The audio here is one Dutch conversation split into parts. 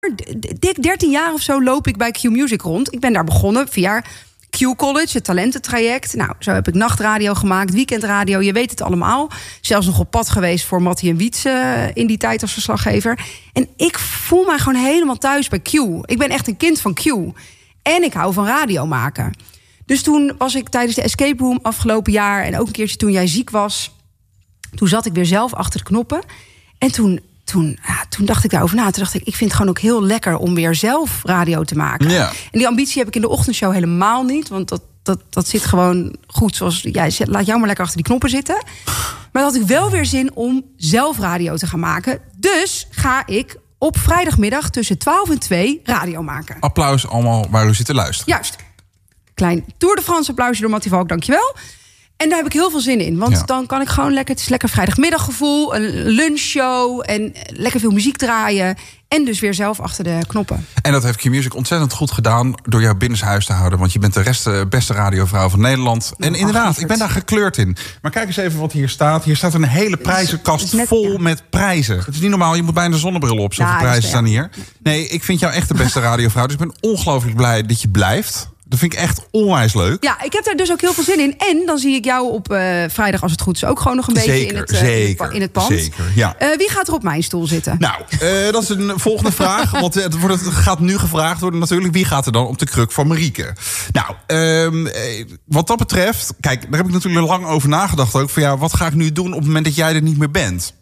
dik 13 jaar of zo loop ik bij Q Music rond. Ik ben daar begonnen via Q College, het talententraject. Nou, zo heb ik nachtradio gemaakt, weekendradio, je weet het allemaal. Zelfs nog op pad geweest voor Mattie en Wiets in die tijd als verslaggever. En ik voel mij gewoon helemaal thuis bij Q. Ik ben echt een kind van Q. En ik hou van radio maken. Dus toen was ik tijdens de Escape Room afgelopen jaar... en ook een keertje toen jij ziek was... toen zat ik weer zelf achter de knoppen. En toen dacht ik daarover na. Toen dacht ik vind het gewoon ook heel lekker om weer zelf radio te maken. Ja. En die ambitie heb ik in de ochtendshow helemaal niet. Want dat zit gewoon goed zoals... laat jou maar lekker achter die knoppen zitten. Maar dan had ik wel weer zin om zelf radio te gaan maken. Dus ga ik op vrijdagmiddag tussen 12 en 2 radio maken. Applaus allemaal waar u zit te luisteren. Juist. Klein Tour de France applausje door Mattie Valk, dankjewel. En daar heb ik heel veel zin in. Want dan kan ik gewoon lekker... Het is lekker vrijdagmiddaggevoel, een lunchshow... en lekker veel muziek draaien. En dus weer zelf achter de knoppen. En dat heeft Q-Music ontzettend goed gedaan... door jou binnenshuis te houden. Want je bent de beste radiovrouw van Nederland. En inderdaad, ik ben daar gekleurd in. Maar kijk eens even wat hier staat. Hier staat een hele prijzenkast vol met prijzen. Het is niet normaal, je moet bijna een zonnebril op. Zoveel prijzen staan hier. Nee, ik vind jou echt de beste radiovrouw. Dus ik ben ongelooflijk blij dat je blijft. Dat vind ik echt onwijs leuk. Ja, ik heb daar dus ook heel veel zin in. En dan zie ik jou op vrijdag, als het goed is... ook gewoon nog een beetje in het pand. Zeker, ja. Wie gaat er op mijn stoel zitten? Nou, dat is een volgende vraag. Want het gaat nu gevraagd worden natuurlijk... wie gaat er dan op de kruk van Marieke? Nou, wat dat betreft... Kijk, daar heb ik natuurlijk lang over nagedacht ook. Van wat ga ik nu doen op het moment dat jij er niet meer bent?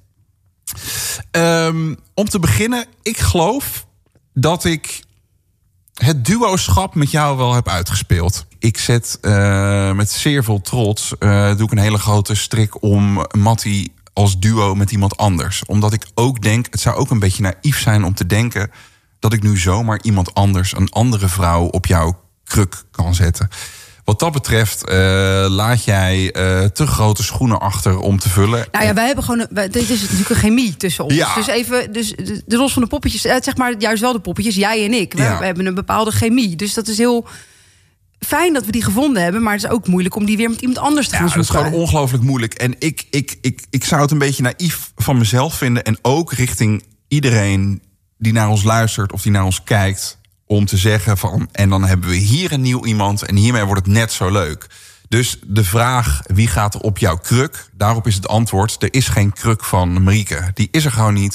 Om te beginnen, ik geloof dat ik... het duoschap met jou wel heb uitgespeeld. Ik zet met zeer veel trots... doe ik een hele grote strik om Mattie als duo met iemand anders. Omdat ik ook denk, het zou ook een beetje naïef zijn om te denken... dat ik nu zomaar iemand anders, een andere vrouw... op jouw kruk kan zetten. Wat dat betreft laat jij te grote schoenen achter om te vullen. Nou ja, wij hebben gewoon... Dit is natuurlijk een chemie tussen ons. Ja. Dus even, de los van de poppetjes... zeg maar juist wel de poppetjes, jij en ik. We hebben een bepaalde chemie. Dus dat is heel fijn dat we die gevonden hebben... maar het is ook moeilijk om die weer met iemand anders te gaan zoeken. Dat is gewoon ongelooflijk moeilijk. En ik zou het een beetje naïef van mezelf vinden... en ook richting iedereen die naar ons luistert of die naar ons kijkt... om te zeggen van, en dan hebben we hier een nieuw iemand... en hiermee wordt het net zo leuk. Dus de vraag, wie gaat er op jouw kruk? Daarop is het antwoord, er is geen kruk van Marieke. Die is er gewoon niet.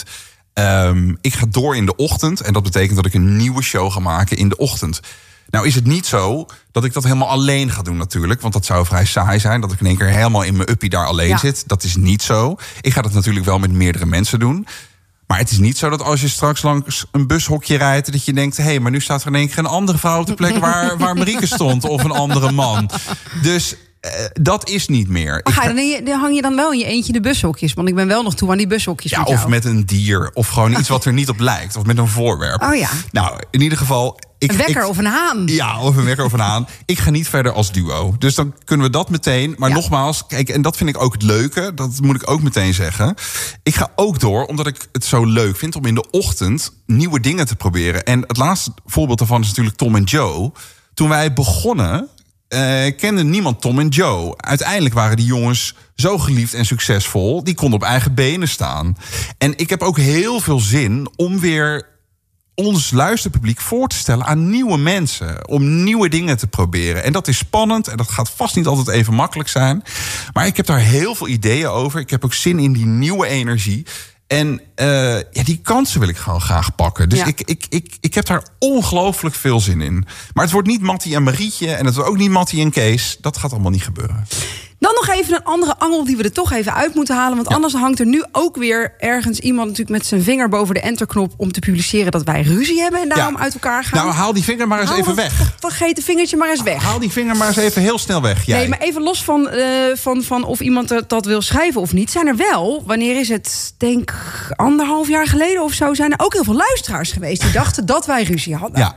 Ik ga door in de ochtend... en dat betekent dat ik een nieuwe show ga maken in de ochtend. Nou is het niet zo dat ik dat helemaal alleen ga doen natuurlijk... want dat zou vrij saai zijn, dat ik in één keer helemaal in mijn uppie daar alleen zit. Dat is niet zo. Ik ga dat natuurlijk wel met meerdere mensen doen... Maar het is niet zo dat als je straks langs een bushokje rijdt... dat je denkt, hé, maar nu staat er in één keer een andere vrouw... op de plek waar Marieke stond, of een andere man. Dus dat is niet meer. Dan hang je dan wel in je eentje de bushokjes? Want ik ben wel nog toe aan die bushokjes. Ja, of met een dier, of gewoon iets wat er niet op lijkt. Of met een voorwerp. Oh ja. Nou, in ieder geval... Een wekker of een haan. Ja, of een wekker of een haan. Ik ga niet verder als duo. Dus dan kunnen we dat meteen. Maar nogmaals, kijk, en dat vind ik ook het leuke. Dat moet ik ook meteen zeggen. Ik ga ook door, omdat ik het zo leuk vind... om in de ochtend nieuwe dingen te proberen. En het laatste voorbeeld daarvan is natuurlijk Tom en Joe. Toen wij begonnen... kende niemand Tom en Joe. Uiteindelijk waren die jongens zo geliefd en succesvol... die konden op eigen benen staan. En ik heb ook heel veel zin om weer... ons luisterpubliek voor te stellen aan nieuwe mensen. Om nieuwe dingen te proberen. En dat is spannend en dat gaat vast niet altijd even makkelijk zijn. Maar ik heb daar heel veel ideeën over. Ik heb ook zin in die nieuwe energie. En die kansen wil ik gewoon graag pakken. Dus ik heb daar ongelooflijk veel zin in. Maar het wordt niet Mattie en Marietje... en het wordt ook niet Mattie en Kees. Dat gaat allemaal niet gebeuren. Dan nog even een andere angel die we er toch even uit moeten halen. Want anders hangt er nu ook weer ergens iemand natuurlijk met zijn vinger boven de enterknop... om te publiceren dat wij ruzie hebben en daarom uit elkaar gaan. Nou, haal die vinger maar eens even weg. Vergeet het vingertje maar eens weg. Haal die vinger maar eens even heel snel weg. Jij. Nee, maar even los van of iemand dat wil schrijven of niet... zijn er wel, wanneer is het, denk 1,5 jaar geleden of zo... zijn er ook heel veel luisteraars geweest die dachten dat wij ruzie hadden. Ja.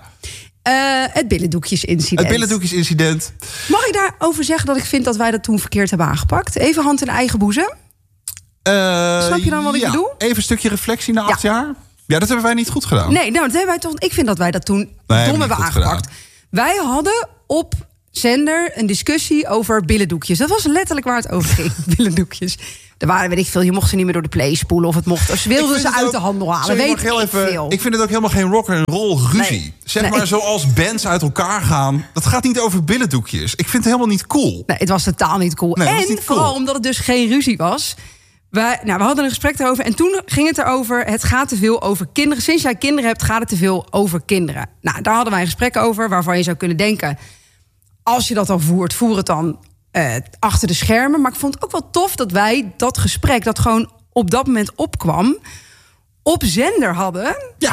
Het billendoekjesincident. Het billendoekjesincident. Mag ik daarover zeggen dat ik vind dat wij dat toen verkeerd hebben aangepakt? Even hand in eigen boezem. Snap je dan wat ik bedoel? Even een stukje reflectie na 8 jaar. Ja, dat hebben wij niet goed gedaan. Nee, nou, dat hebben wij toch. Ik vind dat wij dat toen dom hebben aangepakt. Gedaan. Wij hadden op zender een discussie over billendoekjes. Dat was letterlijk waar het over ging, billendoekjes. Er waren, weet ik veel, je mocht ze niet meer door de play spoelen of het mocht. Of ze wilden ze uit de handel halen. Ik vind het ook helemaal geen rock and roll ruzie. Nee. Zeg maar zoals bands uit elkaar gaan. Dat gaat niet over billendoekjes. Ik vind het helemaal niet cool. Nee, het was totaal niet cool. Nee, en vooral omdat het dus geen ruzie was. We hadden een gesprek erover en toen ging het erover... het gaat te veel over kinderen. Sinds jij kinderen hebt, gaat het te veel over kinderen. Nou, daar hadden wij een gesprek over waarvan je zou kunnen denken... als je dat al voert, voer het dan achter de schermen. Maar ik vond het ook wel tof dat wij dat gesprek... dat gewoon op dat moment opkwam, op zender hadden. Ja.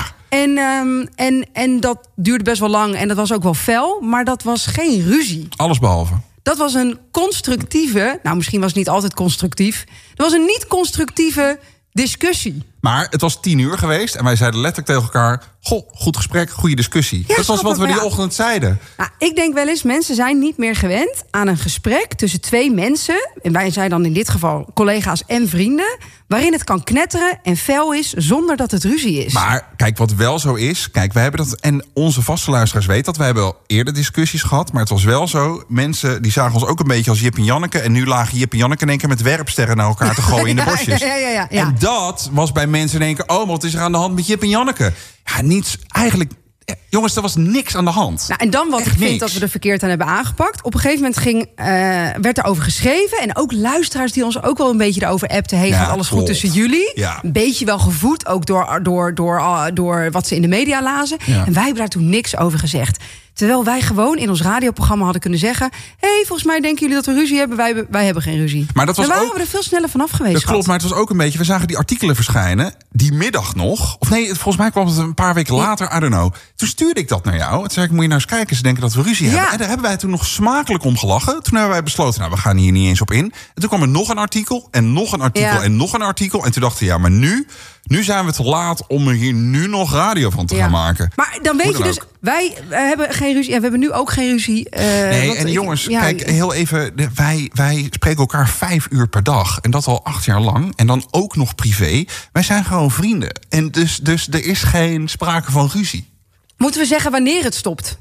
En dat duurde best wel lang en dat was ook wel fel. Maar dat was geen ruzie. Alles behalve. Dat was een constructieve... nou, misschien was het niet altijd constructief. Dat was een niet-constructieve discussie. Maar het was 10 uur geweest en wij zeiden letterlijk tegen elkaar... goh, goed gesprek, goede discussie. Ja, dat was wat we die ochtend zeiden. Nou, ik denk wel eens, mensen zijn niet meer gewend aan een gesprek tussen twee mensen... en wij zijn dan in dit geval collega's en vrienden... waarin het kan knetteren en fel is zonder dat het ruzie is. Maar kijk, wat wel zo is... kijk, wij hebben dat, en onze vaste luisteraars weten dat... wij hebben al eerder discussies gehad, maar het was wel zo... mensen die zagen ons ook een beetje als Jip en Janneke... en nu lagen Jip en Janneke in één keer met werpsterren naar elkaar te gooien in de bosjes. Ja. En dat was bij mensen in één keer... oh, wat is er aan de hand met Jip en Janneke? Ja, niets, eigenlijk... Jongens, er was niks aan de hand. Nou, en dan wat echt ik vind niks. dat we er verkeerd aan hebben aangepakt. Op een gegeven moment werd er over geschreven. En ook luisteraars die ons ook wel een beetje erover appten. Hey, gaat alles goed tussen jullie? Ja. Een beetje wel gevoed, ook door wat ze in de media lazen. Ja. En wij hebben daar toen niks over gezegd. Terwijl wij gewoon in ons radioprogramma hadden kunnen zeggen... hey, volgens mij denken jullie dat we ruzie hebben. Wij hebben geen ruzie. Maar dat was waren ook... we er veel sneller vanaf geweest. Dat klopt, maar het was ook een beetje... we zagen die artikelen verschijnen, die middag nog. Of nee, volgens mij kwam het een paar weken later, I don't know. Toen stuurde ik dat naar jou. Toen zei ik, moet je nou eens kijken, ze denken dat we ruzie hebben. En daar hebben wij toen nog smakelijk om gelachen. Toen hebben wij besloten, nou, we gaan hier niet eens op in. En toen kwam er nog een artikel, en nog een artikel, en nog een artikel. En toen dachten we, ja, maar nu zijn we te laat om er hier nu nog radio van te gaan maken. Maar dan weet je dus, wij hebben geen ruzie. En we hebben nu ook geen ruzie. Nee, en jongens, kijk, heel even. Wij spreken elkaar 5 uur per dag. En dat al 8 jaar lang. En dan ook nog privé. Wij zijn gewoon vrienden. En dus er is geen sprake van ruzie. Moeten we zeggen wanneer het stopt?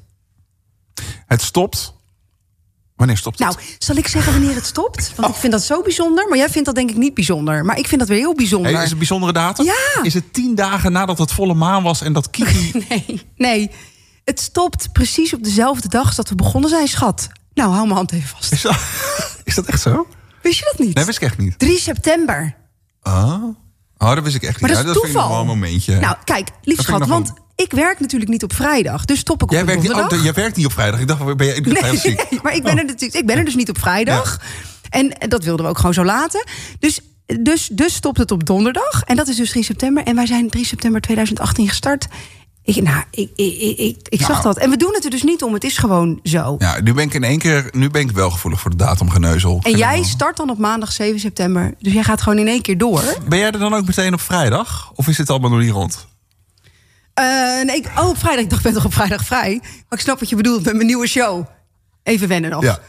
Het stopt. Wanneer stopt het? Nou, zal ik zeggen wanneer het stopt? Want ik vind dat zo bijzonder. Maar jij vindt dat denk ik niet bijzonder. Maar ik vind dat weer heel bijzonder. Hey, is het een bijzondere datum? Ja. Is het 10 dagen nadat het volle maan was en dat Kiki... Nee. Het stopt precies op dezelfde dag dat we begonnen zijn, schat. Nou, hou mijn hand even vast. Is dat echt zo? Wist je dat niet? Nee, wist ik echt niet. 3 september. Oh, dat wist ik echt niet. Maar dat is toeval. Vind ik wel een momentje. Nou, kijk, lief schat, want... ik werk natuurlijk niet op vrijdag, dus stop ik op donderdag. Jij werkt niet op vrijdag. Ik dacht, ben je vrijdag ziek? Nee, maar ik ben er dus niet op vrijdag. Ja. En dat wilden we ook gewoon zo laten. Dus stopt het op donderdag. En dat is dus 3 september. En wij zijn 3 september 2018 gestart. Ik zag dat. En we doen het er dus niet om. Het is gewoon zo. Ja, nu ben ik wel gevoelig voor de datumgeneuzel. En jij start dan op maandag 7 september. Dus jij gaat gewoon in één keer door. Ben jij er dan ook meteen op vrijdag? Of is dit allemaal nog niet rond? Nee, op vrijdag. Ik dacht, ik ben toch op vrijdag vrij? Maar ik snap wat je bedoelt met mijn nieuwe show. Even wennen nog. Ja.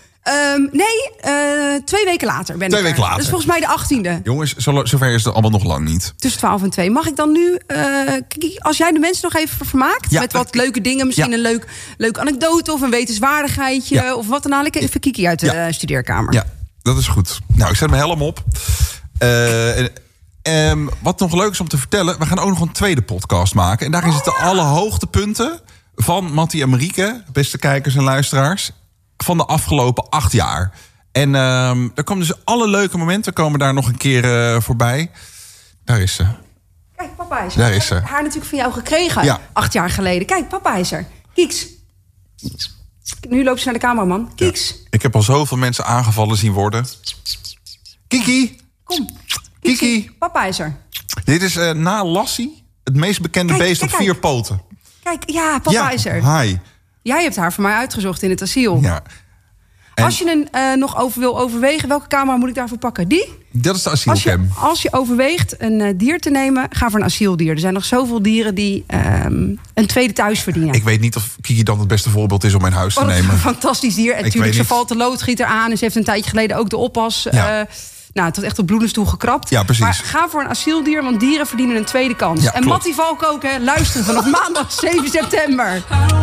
2 weken later ben ik 2 weken later. Dus volgens mij de 18e. Jongens, zover is het allemaal nog lang niet. Tussen 12 en 2. Mag ik dan nu, als jij de mensen nog even vermaakt... met wat leuke dingen, misschien een leuk anekdote... of een wetenswaardigheidje, of wat dan haal ik even Kiki uit de studeerkamer. Ja, dat is goed. Nou, ik zet mijn helm op. Wat nog leuk is om te vertellen... we gaan ook nog een tweede podcast maken. En daarin zitten alle hoogtepunten van Mattie en Marieke... beste kijkers en luisteraars... van de afgelopen 8 jaar. En er komen dus alle leuke momenten... komen daar nog een keer voorbij. Daar is ze. Kijk, papa is er. Daar is ze. Ik heb haar natuurlijk van jou gekregen. 8 jaar geleden. Kijk, papa is er. Kieks. Nu loopt ze naar de cameraman. Kieks. Ja. Ik heb al zoveel mensen aangevallen zien worden. Kiki. Kom. Kiki. Papa is er. Dit is na Lassie het meest bekende beest op 4 poten. Kijk, ja, papa is er. Hi. Jij hebt haar voor mij uitgezocht in het asiel. Ja. Als je nog wil overwegen, welke camera moet ik daarvoor pakken? Die? Dat is de asielcam. Als je overweegt een dier te nemen, ga voor een asieldier. Er zijn nog zoveel dieren die een tweede thuis verdienen. Ik weet niet of Kiki dan het beste voorbeeld is om mijn huis te nemen. Een fantastisch dier. En natuurlijk, ze valt de loodgieter aan. En ze heeft een tijdje geleden ook de oppas... het was echt op bloedenstoel gekrapt. Ja, precies. Maar ga voor een asieldier, want dieren verdienen een tweede kans. Ja, en Mattie Valk ook, luisteren vanaf maandag 7 september.